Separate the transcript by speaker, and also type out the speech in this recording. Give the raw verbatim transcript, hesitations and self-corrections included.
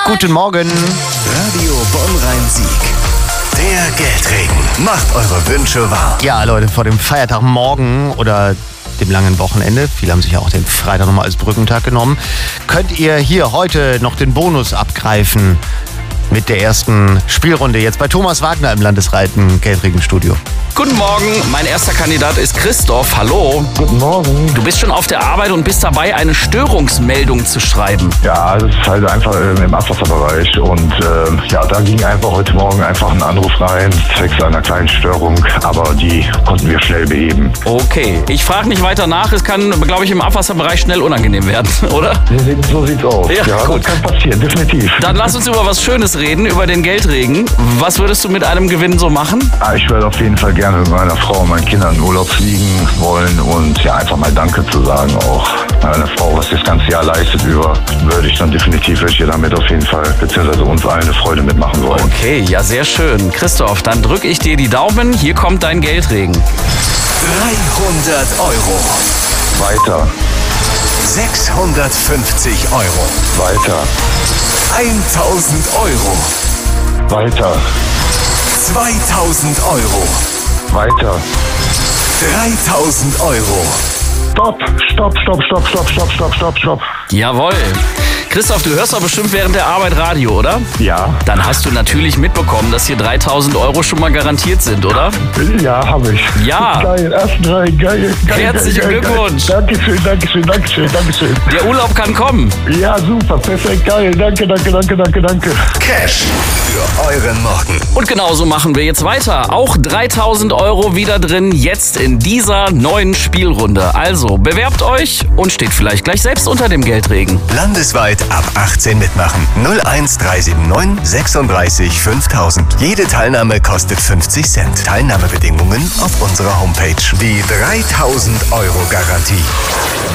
Speaker 1: Guten Morgen.
Speaker 2: Radio Bonn-Rhein-Sieg. Der Geldregen macht eure Wünsche wahr.
Speaker 1: Ja, Leute, vor dem Feiertag morgen oder dem langen Wochenende, viele haben sich ja auch den Freitag nochmal als Brückentag genommen, könnt ihr hier heute noch den Bonus abgreifen mit der ersten Spielrunde jetzt bei Thomas Wagner im landesweiten Geldregenstudio.
Speaker 3: Guten Morgen, mein erster Kandidat ist Christoph. Hallo.
Speaker 4: Guten Morgen.
Speaker 3: Du bist schon auf der Arbeit und bist dabei, eine Störungsmeldung zu schreiben.
Speaker 4: Ja, das ist halt einfach äh, im Abwasserbereich und äh, ja, da ging einfach heute Morgen einfach ein Anruf rein, zwecks einer kleinen Störung, aber die konnten wir schnell beheben.
Speaker 3: Okay, ich frage nicht weiter nach. Es kann, glaube ich, im Abwasserbereich schnell unangenehm werden, oder?
Speaker 4: So sieht's aus.
Speaker 3: Ja,
Speaker 4: Ja,
Speaker 3: gut.
Speaker 4: das kann passieren, definitiv.
Speaker 3: Dann lass uns über was Schönes reden, über den Geldregen. Was würdest du mit einem Gewinn so machen?
Speaker 4: Ah, Ich würde auf jeden Fall gerne mit meiner Frau und meinen Kindern in Urlaub fliegen wollen und ja, einfach mal Danke zu sagen auch. Meine Frau, was das ganze Jahr leistet über, würde ich dann definitiv, würde ich ihr damit auf jeden Fall, beziehungsweise uns allen eine Freude mitmachen wollen.
Speaker 3: Okay, ja, sehr schön. Christoph, dann drücke ich dir die Daumen. Hier kommt dein Geldregen.
Speaker 2: dreihundert Euro.
Speaker 4: Weiter,
Speaker 2: sechshundertfünfzig Euro.
Speaker 4: weiter,
Speaker 2: tausend Euro.
Speaker 4: weiter,
Speaker 2: zweitausend Euro.
Speaker 4: weiter.
Speaker 2: dreitausend Euro.
Speaker 4: Stopp, stopp, stopp, stopp, stopp, stopp, stopp, stopp, stopp.
Speaker 3: Jawohl. Christoph, du hörst doch bestimmt während der Arbeit Radio, oder?
Speaker 4: Ja,
Speaker 3: Dann hast du natürlich mitbekommen, dass hier dreitausend Euro schon mal garantiert sind, oder?
Speaker 4: ja, habe ich.
Speaker 3: Ja.
Speaker 4: Geil, ersten drei, geil, geil.
Speaker 3: Herzlichen
Speaker 4: geil, geil,
Speaker 3: Glückwunsch.
Speaker 4: Geil. Dankeschön, Dankeschön, Dankeschön, Dankeschön.
Speaker 3: Der Urlaub kann kommen.
Speaker 4: Ja, super, perfekt, geil. Danke, danke, danke, danke, danke.
Speaker 2: Cash für euren Morgen.
Speaker 3: Und genauso machen wir jetzt weiter. Auch dreitausend Euro wieder drin, jetzt in dieser neuen Spielrunde. Also bewerbt euch und steht vielleicht gleich selbst unter dem Geldregen.
Speaker 2: Landesweit ab achtzehn mitmachen. null eins drei sieben neun sechsunddreißig fünftausend. Jede Teilnahme kostet fünfzig Cent. Teilnahmebedingungen auf unserer Homepage. Die dreitausend Euro Garantie.